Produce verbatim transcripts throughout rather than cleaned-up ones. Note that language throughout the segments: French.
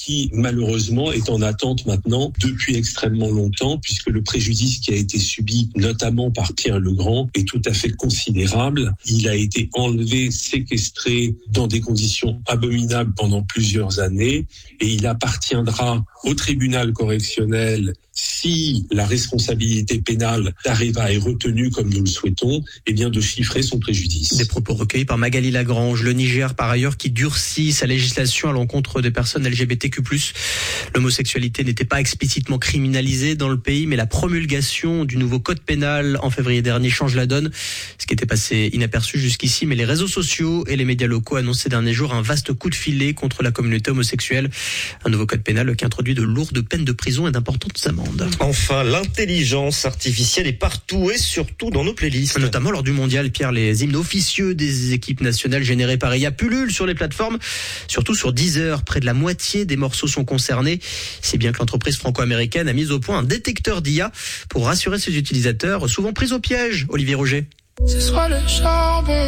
qui malheureusement est en attente maintenant depuis extrêmement longtemps, puisque le préjudice qui a été subi notamment par Pierre Legrand est tout à fait considérable. Il a été enlevé, séquestré dans des conditions abominables pendant plusieurs années, et il appartiendra au tribunal correctionnel, si la responsabilité pénale d'Areva est retenue comme nous le souhaitons, eh bien de chiffrer son préjudice. Des propos recueillis par Magali Lagrange. Le Niger, par ailleurs, qui durcit sa législation à l'encontre des personnes L G B T Q plus. L'homosexualité n'était pas explicitement criminalisée dans le pays, mais la promulgation du nouveau code pénal en février dernier change la donne. Ce qui était passé inaperçu jusqu'ici, mais les réseaux sociaux et les médias locaux annoncent ces derniers jours un vaste coup de filet contre la communauté homosexuelle. Un nouveau code pénal qui introduit de lourdes peines de prison et d'importantes amendes. Enfin, l'intelligence artificielle est partout et surtout dans nos playlists. Notamment lors du mondial, Pierre, les hymnes officieux des équipes nationales générés par I A pullulent sur les plateformes, surtout sur Deezer. Près de la moitié des morceaux sont concernés. C'est bien que l'entreprise franco-américaine a mis au point un détecteur d'I A pour rassurer ses utilisateurs, souvent pris au piège. Olivier Roger. C'est soit le charbon,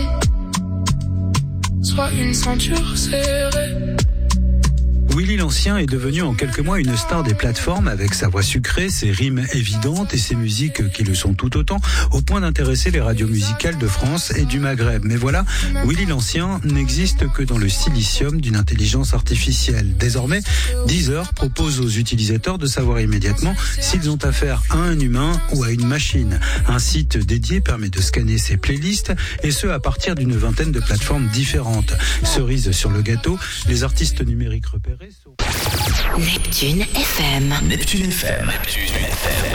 soit une ceinture serrée. Willy l'Ancien est devenu en quelques mois une star des plateformes avec sa voix sucrée, ses rimes évidentes et ses musiques qui le sont tout autant, au point d'intéresser les radios musicales de France et du Maghreb. Mais voilà, Willy l'Ancien n'existe que dans le silicium d'une intelligence artificielle. Désormais, Deezer propose aux utilisateurs de savoir immédiatement s'ils ont affaire à un humain ou à une machine. Un site dédié permet de scanner ses playlists, et ce à partir d'une vingtaine de plateformes différentes. Cerise sur le gâteau, les artistes numériques repérés sont... Neptune F M. Neptune F M. Neptune F M.